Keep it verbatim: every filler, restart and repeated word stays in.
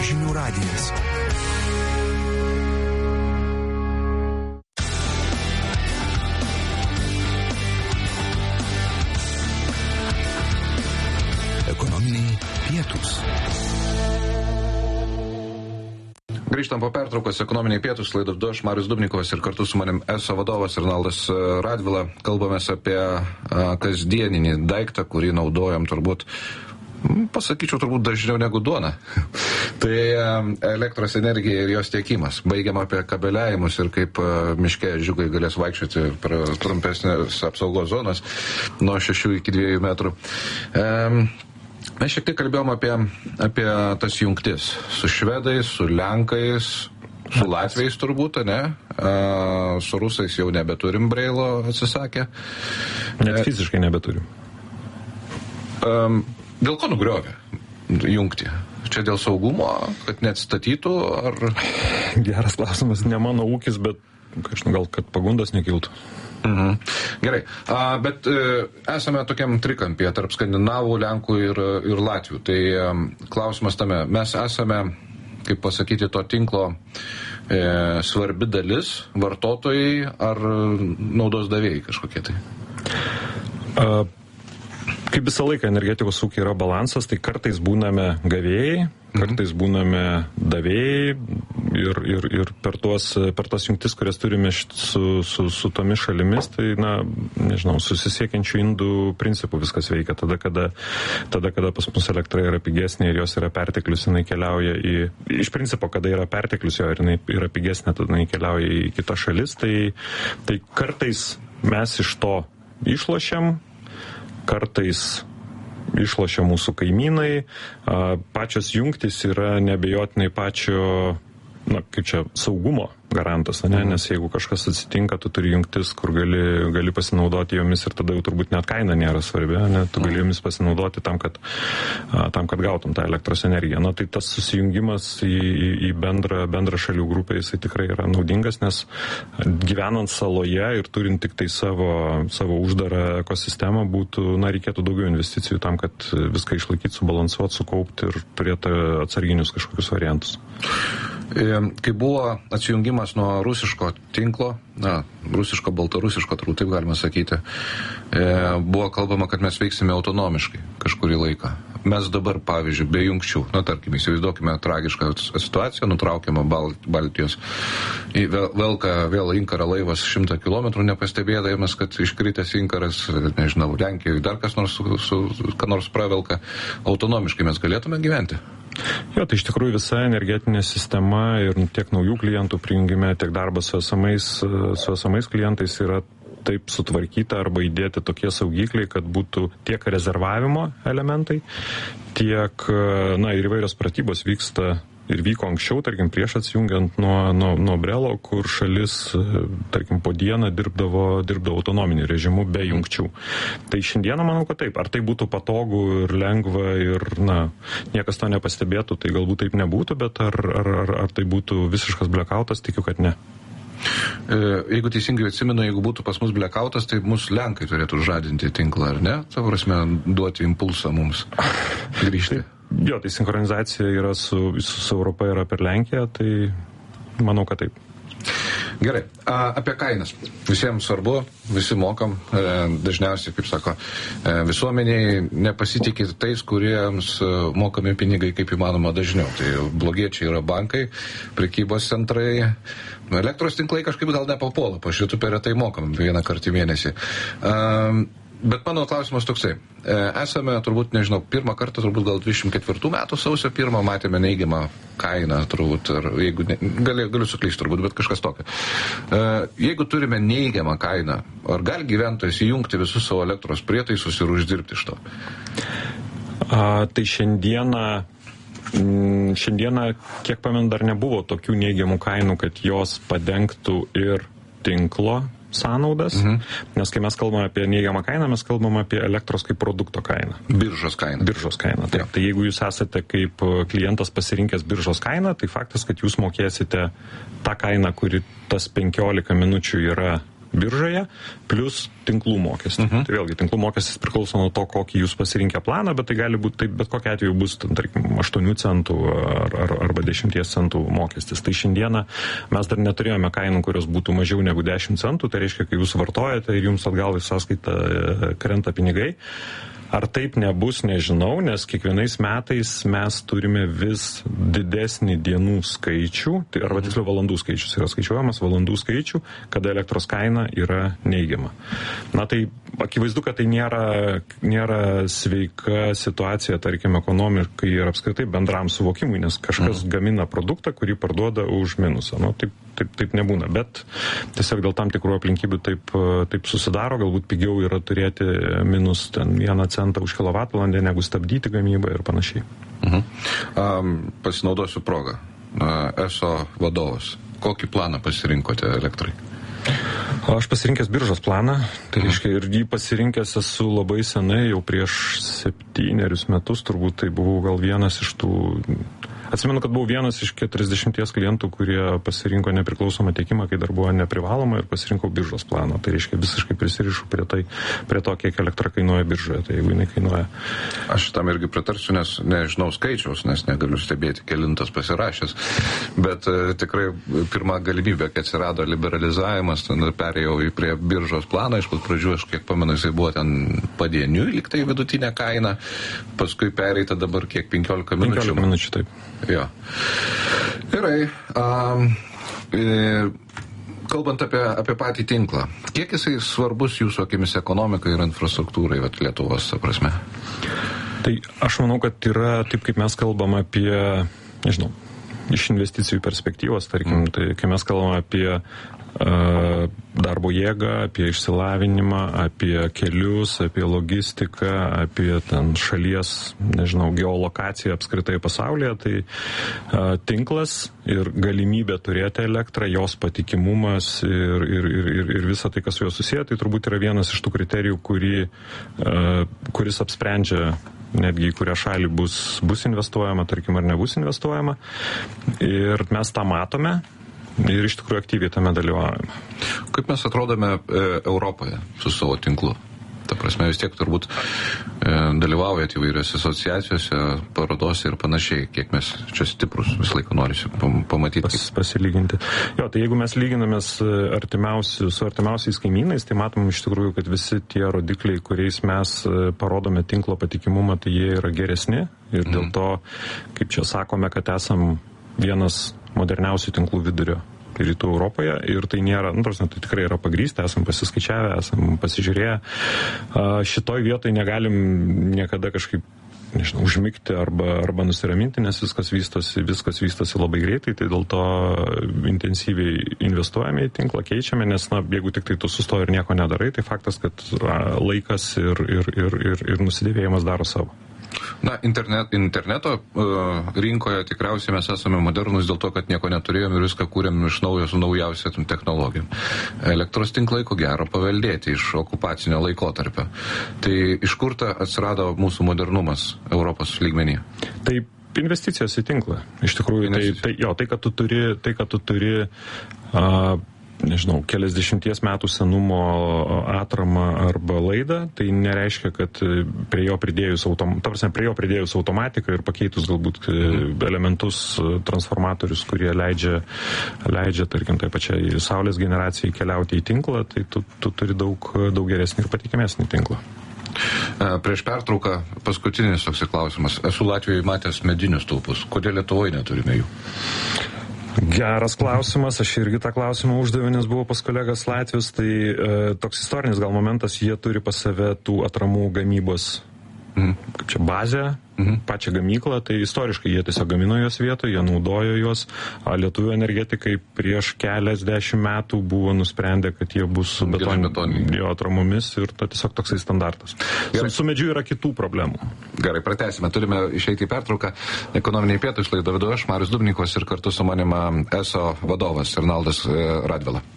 Žinių radijas. Ekonominiai pietūs. Grįžtam po pertraukos ekonominiai pietūs, laidą vedu aš, Marius Dubnikovas, ir kartu su manim eso vadovas Arnoldas Radvila. Kalbamės apie a, kasdieninį daiktą, kurį naudojam turbūt, pasakyčiau, turbūt dažniau negu duona. Tai a, elektros energija ir jos tiekimas. Baigiam apie kabeliavimus ir kaip a, miške žiūgai galės vaikščioti per trumpesnės apsaugos zonas nuo šešių iki dviejų metrų. E, Mes šiek tiek kalbėjom apie, apie tas jungtis su švedais, su lenkais, su latviais turbūt, ne? A, su rusais jau nebeturim Breilo, atsisakė. Net fiziškai nebeturim. A, dėl ko nugriovė jungti? Čia dėl saugumo, kad neatstatytų, ar... Geras klausimas, ne mano ūkis, bet kažkaip gal, kad pagundas nekiltų. Mhm. Gerai, a, bet e, esame tokiam trikampyje tarp skandinavų, lenkų ir, ir latvių. Tai e, klausimas tame, mes esame, kaip pasakyti, to tinklo e, svarbi dalis, vartotojai ar naudos davėjai kažkokie tai? A, kaip visą laiką energetikos ūkiai yra balansas, tai kartais būname gavėjai, kartais būname davėjai ir, ir, ir per, tuos, per tas jungtis, kurias turime su, su, su tomis šalimis, tai, na, nežinau, susisiekiančių indų principų viskas veikia. Tada kada, tada, kada pas mus elektra yra pigesnė ir jos yra perteklius, jinai keliauja į... Iš principo, kada yra perteklius jo ir jinai yra pigesnė, tada jinai keliauja į kitas šalis, tai, tai kartais mes iš to išlošiam, kartais išlošia mūsų kaimynai, pačios jungtis yra neabejotinai pačio, na, kaip čia, saugumo garantas, ne? Nes jeigu kažkas atsitinka, tu turi jungtis, kur gali, gali pasinaudoti jomis ir tada jau turbūt net kaina nėra svarbi, ne? Tu gali jomis pasinaudoti tam, kad, tam, kad gautum tą elektros energiją. Na, tai tas susijungimas į, į, į bendrą, bendrą šalių grupę, jisai tikrai yra naudingas, nes gyvenant saloje ir turint tik tai savo, savo uždarą ekosistemą, būtų, na, reikėtų daugiau investicijų tam, kad viską išlaikyti, subalansuoti, sukaupti ir turėti atsarginius kažkokius variantus. Kai buvo atsijungimas nuo rusiško tinklo, na, rusiško-baltarusiško, turbūt taip galima sakyti, buvo kalbama, kad mes veiksime autonomiškai kažkurį laiką. Mes dabar, pavyzdžiui, be jungčių, na, tarkim, įsivaizduokime tragišką situaciją, nutraukiamą Bal- Baltijos, velka vėl inkarą laivas šimtą kilometrų, nepastebėdamas, kad iškritęs inkaras, nežinau, Lenkijoje dar kas nors, su, su, ką nors pravelka, autonomiškai mes galėtume gyventi? Jo, tai iš tikrųjų visa energetinė sistema ir tiek naujų klientų prijungime, tiek darbas su esamais, su esamais klientais yra taip sutvarkyta arba įdėti tokie saugikliai, kad būtų tiek rezervavimo elementai, tiek, na, ir įvairios pratybos vyksta ir vyko anksčiau, tarkim, prieš atsijungiant nuo, nuo, nuo Brelo, kur šalis, tarkim, po dieną dirbdavo, dirbdavo autonominiu režimu be jungčių. Tai šiandieną manau, kad taip. Ar tai būtų patogu ir lengva ir, na, niekas to nepastebėtų, tai galbūt taip nebūtų, bet ar, ar, ar, ar tai būtų visiškas blackoutas, tikiu, kad ne. Jeigu teisingai atsimenu, jeigu būtų pas mus blackoutas, tai mūsų Lenkai turėtų žadinti tinklą, ar ne? Ta prasme, duoti impulsą mums grįžti. Jo, tai sinchronizacija yra su, su, su Europa, yra per Lenkiją, tai manau, kad taip. Gerai, a, apie kainas. Visiems svarbu, visi mokam, e, dažniausiai, kaip sako, e, visuomeniai nepasitikė tais, kuriems e, mokami pinigai kaip įmanoma dažniau. Tai blogiečiai yra bankai, prekybos centrai, elektros tinklai kažkaip gal nepapuola, po šitų per retai mokam vieną kartą į mėnesį. E, Bet mano klausimas toksai. Esame, turbūt, nežinau, pirmą kartą, turbūt gal dvidešimt ketvirtų metų sausio pirmą matėme neigiamą kainą, turbūt, ar jeigu, ne, gali, galiu suklysti turbūt, bet kažkas tokio. Jeigu turime neigiamą kainą, ar gali gyventojas įjungti visus savo elektros prietaisus ir uždirbti iš to? A, tai šiandieną, šiandieną, kiek pamenu, dar nebuvo tokių neigiamų kainų, kad jos padengtų ir tinklo sąnaudas, mhm. Nes kai mes kalbame apie neigiamą kainą, mes kalbame apie elektros kaip produkto kainą. Biržos kainą. Biržos kainą, taip. Ja. Tai jeigu jūs esate kaip klientas pasirinkęs biržos kainą, tai faktas, kad jūs mokėsite tą kainą, kuri tas penkiolika minučių yra biržoje, plus tinklų mokestį. Mhm. Tai vėlgi, tinklų mokestis priklauso nuo to, kokį jūs pasirinkę planą, bet tai gali būti, tai bet kokiu atveju bus, tarkim, aštuonių centų ar, ar, arba dešimties centų mokestis. Tai šiandieną mes dar neturėjome kainų, kurios būtų mažiau negu dešimt centų, tai reiškia, kai jūs vartojate ir jums atgal į sąskaitą krenta pinigai. Ar taip nebus, nežinau, nes kiekvienais metais mes turime vis didesnį dienų skaičių, tai arba tiksliau valandų skaičius yra skaičiuojamas, valandų skaičių, kada elektros kaina yra neigiama. Na tai akivaizdu, kad tai nėra, nėra sveika situacija, tarkim, ekonomikai ir apskritai bendram suvokimui, nes kažkas mm. gamina produktą, kurį parduoda už minusą. Nu, taip, taip, taip nebūna, bet tiesiog dėl tam tikrų aplinkybių taip, taip susidaro, galbūt pigiau yra turėti minus ten vieną centą už kilovatvalandę, negu stabdyti gamybą ir panašiai. Mhm. Um, pasinaudosiu progą. Uh, eso vadovas. Kokį planą pasirinkote elektrai? Aš pasirinkęs biržos planą, tai mhm. reiškia, ir jį pasirinkęs esu labai senai, jau prieš septynerius metus, turbūt tai buvau gal vienas iš tų... Atsimenu, kad buvau vienas iš keturiasdešimties klientų, kurie pasirinko nepriklausomą tiekimą, kai dar buvo neprivaloma, ir pasirinkau biržos planą. Tai reiškia, visiškai prisirišu prie, tai, prie to, kiek elektra kainuoja biržoje, tai jeigu jinai kainuoja. Aš tam irgi pritarsiu, nes nežinau skaičiaus, nes negaliu stebėti, kelintas pasirašęs, bet e, tikrai pirma galimybė, kai atsirado liberalizavimas, ten perėjau į prie biržos planą, iš pat pradžių, aš kiek pamenu, jisai buvo ten padieniui, lyg tai vidutinė kaina, paskui pereita dabar kiek penkiolika minučių. penkiolika minučių, taip. Jo. Gerai. Um, e, kalbant apie, apie patį tinklą, kiek jisai svarbus jūsų akimis ekonomikai ir infrastruktūrai, vat, Lietuvos prasme? Tai aš manau, kad yra, taip kaip mes kalbam apie, nežinau, iš investicijų perspektyvos, tarkim, tai kai mes kalbam apie uh, darbo jėgą, apie išsilavinimą, apie kelius, apie logistiką, apie ten šalies, nežinau, geolokaciją apskritai pasaulyje, tai uh, tinklas ir galimybė turėti elektrą, jos patikimumas ir, ir, ir, ir, ir visa tai, kas su juo susiję, tai turbūt yra vienas iš tų kriterijų, kurį, uh, kuris apsprendžia netgi į kurią šalį bus, bus investuojama, tarkim, ar nebus investuojama. Ir mes tą matome ir iš tikrųjų aktyviai tame dalyvaujame. Kaip mes atrodome e, Europoje su savo tinklu? Ta prasme, vis tiek turbūt e, dalyvaujat įvairiose asociacijose, parodose ir panašiai. Kiek mes čia stiprus visą laiką norisi pamatyti. Pas, pasilyginti. Jo, tai jeigu mes lyginamės artimiausi, su artimiausiais kaimynais, tai matom iš tikrųjų, kad visi tie rodikliai, kuriais mes parodome tinklo patikimumą, tai jie yra geresni. Ir dėl to, kaip čia sakome, kad esam vienas moderniausių tinklų vidurio rytų Europoje ir tai nėra, nu, prasme, tai tikrai yra pagrįsta, esam pasiskaičiavę, esam pasižiūrėję. Šitoj vietoj negalim niekada kažkaip, nežinau, užmigti arba, arba nusiraminti, nes viskas vystosi, viskas vystosi labai greitai, tai dėl to intensyviai investuojame į tinklą, keičiame, nes, na, jeigu tik tai tu sustoji ir nieko nedarai, tai faktas, kad laikas ir, ir, ir, ir, ir nusidėvėjimas daro savo. Na, internet, interneto uh, rinkoje tikriausiai mes esame modernus dėl to, kad nieko neturėjom ir viską kūrėm iš naujo su naujausią technologijom. Elektros tinklai, ko gero, paveldėti iš okupacinio laikotarpio. Tai iš kur ta atsirado mūsų modernumas Europos lygmenyje? Taip, investicijos į tinklą. Iš tikrųjų, tai, tai, jo, tai, kad tu turi, tai, kad tu turi uh, nežinau, keliasdešimties metų senumo atramą arba laidą, tai nereiškia, kad prie jo pridėjus, autom, ta prasme, prie jo pridėjus automatiką ir pakeitus galbūt elementus, transformatorius, kurie leidžia, leidžia tarkim, tai pačiai saulės generacijai keliauti į tinklą, tai tu, tu turi daug, daug geresnį ir patikimesnį tinklą. Prieš pertrauką paskutinis toks klausimas. Esu Latvijoje matęs medinius stulpus. Kodėl Lietuvoje neturime jų? Geras klausimas, aš irgi tą klausimą uždaviau, nes buvau pas kolegas Latvius, tai e, toks istorinis gal momentas, jie turi pas save tų atramų gamybos, mm. kaip čia, bazę, mm. pačią gamyklą, tai istoriškai jie tiesiog gamino juos vietoje, jie naudojo juos, a lietuvių energetikai prieš keliasdešimt metų buvo nusprendę, kad jie bus su beton, jo atramomis ir tai tiesiog toksai standartas. Su, su medžiu yra kitų problemų. Gerai, pratęsime, turime išeiti į pertrauką. Ekonominiai pietūs laidą vedu aš, Marius Dubnikovas, ir kartu su manima eso vadovas Arnoldas Radvila.